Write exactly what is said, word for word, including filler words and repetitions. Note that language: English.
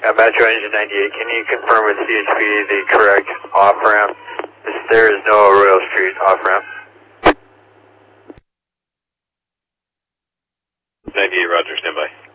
Uh, Metro Engine ninety-eight, can you confirm with C H P the correct off-ramp? There is no Royal Street off-ramp. ninety-eight, roger, standby.